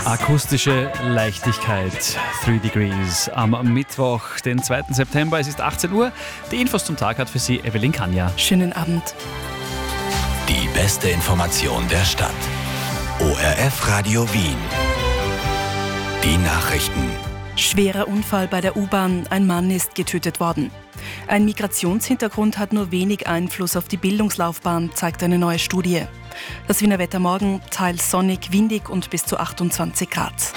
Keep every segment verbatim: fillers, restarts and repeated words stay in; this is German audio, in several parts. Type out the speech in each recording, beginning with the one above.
Akustische Leichtigkeit, Three Degrees, am Mittwoch, den zweiten September. Es ist achtzehn Uhr. Die Infos zum Tag hat für Sie Evelyn Kanja. Schönen Abend. Die beste Information der Stadt. O R F Radio Wien. Die Nachrichten. Schwerer Unfall bei der U-Bahn. Ein Mann ist getötet worden. Ein Migrationshintergrund hat nur wenig Einfluss auf die Bildungslaufbahn, zeigt eine neue Studie. Das Wiener Wetter morgen, teils sonnig, windig und bis zu achtundzwanzig Grad.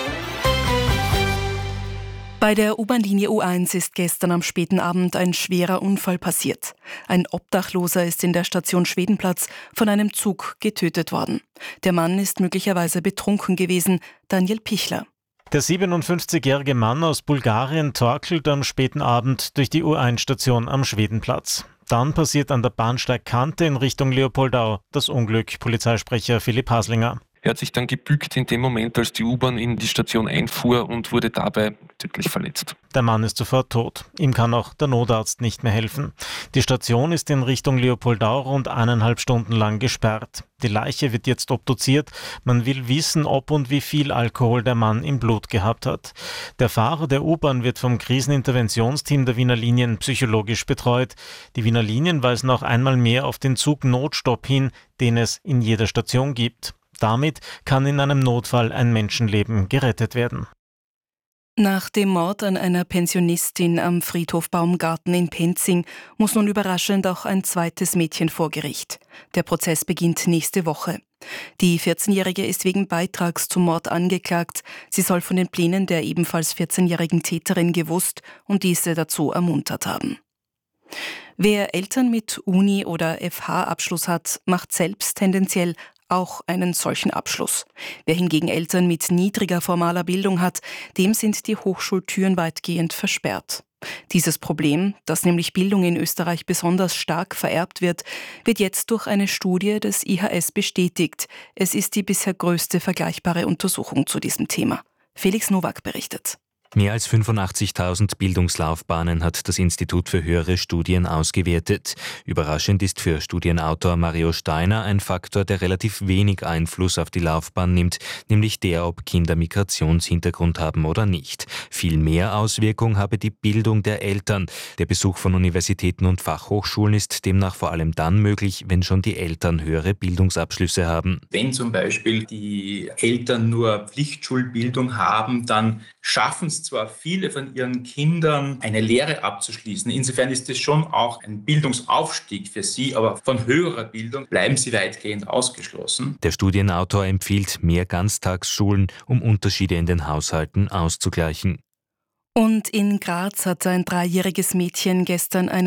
Bei der U-Bahn-Linie U eins ist gestern am späten Abend ein schwerer Unfall passiert. Ein Obdachloser ist in der Station Schwedenplatz von einem Zug getötet worden. Der Mann ist möglicherweise betrunken gewesen. Daniel Pichler. Der siebenundfünfzigjährige Mann aus Bulgarien torkelt am späten Abend durch die U eins Station am Schwedenplatz. Dann passiert an der Bahnsteigkante in Richtung Leopoldau das Unglück, Polizeisprecher Philipp Haslinger. Er hat sich dann gebückt in dem Moment, als die U-Bahn in die Station einfuhr und wurde dabei tödlich verletzt. Der Mann ist sofort tot. Ihm kann auch der Notarzt nicht mehr helfen. Die Station ist in Richtung Leopoldau rund eineinhalb Stunden lang gesperrt. Die Leiche wird jetzt obduziert. Man will wissen, ob und wie viel Alkohol der Mann im Blut gehabt hat. Der Fahrer der U-Bahn wird vom Kriseninterventionsteam der Wiener Linien psychologisch betreut. Die Wiener Linien weisen auch einmal mehr auf den Zugnotstopp hin, den es in jeder Station gibt. Damit kann in einem Notfall ein Menschenleben gerettet werden. Nach dem Mord an einer Pensionistin am Friedhof Baumgarten in Penzing muss nun überraschend auch ein zweites Mädchen vor Gericht. Der Prozess beginnt nächste Woche. Die vierzehnjährige ist wegen Beitrags zum Mord angeklagt. Sie soll von den Plänen der ebenfalls vierzehnjährigen Täterin gewusst und diese dazu ermuntert haben. Wer Eltern mit Uni- oder F H-Abschluss hat, macht selbst tendenziell auch einen solchen Abschluss. Wer hingegen Eltern mit niedriger formaler Bildung hat, dem sind die Hochschultüren weitgehend versperrt. Dieses Problem, dass nämlich Bildung in Österreich besonders stark vererbt wird, wird jetzt durch eine Studie des I H S bestätigt. Es ist die bisher größte vergleichbare Untersuchung zu diesem Thema. Felix Nowak berichtet. Mehr als fünfundachtzigtausend Bildungslaufbahnen hat das Institut für höhere Studien ausgewertet. Überraschend ist für Studienautor Mario Steiner ein Faktor, der relativ wenig Einfluss auf die Laufbahn nimmt, nämlich der, ob Kinder Migrationshintergrund haben oder nicht. Viel mehr Auswirkung habe die Bildung der Eltern. Der Besuch von Universitäten und Fachhochschulen ist demnach vor allem dann möglich, wenn schon die Eltern höhere Bildungsabschlüsse haben. Wenn zum Beispiel die Eltern nur Pflichtschulbildung haben, dann schaffen es zwar viele von ihren Kindern, eine Lehre abzuschließen. Insofern ist es schon auch ein Bildungsaufstieg für sie, aber von höherer Bildung bleiben sie weitgehend ausgeschlossen. Der Studienautor empfiehlt mehr Ganztagsschulen, um Unterschiede in den Haushalten auszugleichen. Und in Graz hat ein dreijähriges Mädchen gestern eine